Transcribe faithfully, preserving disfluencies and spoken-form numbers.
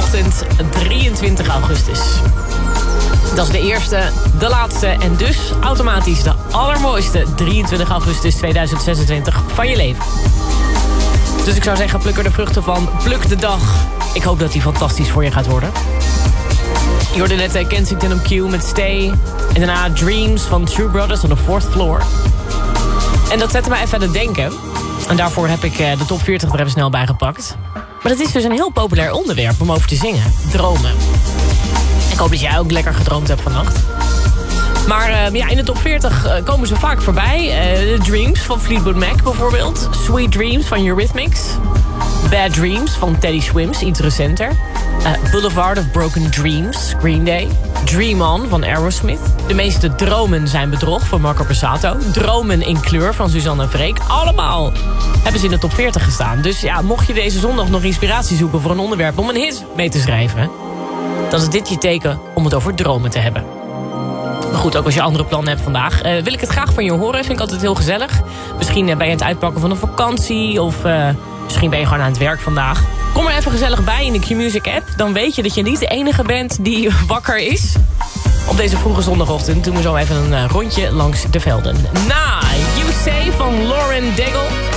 zondagochtend drieëntwintig augustus. Dat is de eerste, de laatste en dus automatisch de allermooiste drieëntwintig augustus tweeduizend zesentwintig van je leven. Dus ik zou zeggen, pluk er de vruchten van, pluk de dag. Ik hoop dat die fantastisch voor je gaat worden. Je hoorde net Kensington on Q met Stay. En daarna Dreams van True Brothers on the Fourth Floor. En dat zette mij even aan het denken. En daarvoor heb ik de top veertig er even snel bij gepakt. Maar dat is dus een heel populair onderwerp om over te zingen. Dromen. Ik hoop dat jij ook lekker gedroomd hebt vannacht. Maar uh, ja, in de top veertig uh, komen ze vaak voorbij. Uh, Dreams van Fleetwood Mac bijvoorbeeld. Sweet Dreams van Eurythmics. Bad Dreams van Teddy Swims, iets recenter. Uh, Boulevard of Broken Dreams, Green Day. Dream On van Aerosmith. De meeste dromen zijn bedrog van Marco Borsato. Dromen in kleur van Suzanne Freek. Allemaal hebben ze in de top veertig gestaan. Dus ja, mocht je deze zondag nog inspiratie zoeken voor een onderwerp om een hit mee te schrijven, dan is dit je teken om het over dromen te hebben. Maar goed, ook als je andere plannen hebt vandaag, uh, wil ik het graag van je horen. Vind ik altijd heel gezellig. Misschien uh, ben je aan het uitpakken van een vakantie of uh, misschien ben je gewoon aan het werk vandaag. Kom er even gezellig bij in de Q-Music app. Dan weet je dat je niet de enige bent die wakker is. Op deze vroege zondagochtend doen we zo even een uh, rondje langs de velden. Na You Say van Lauren Daigle.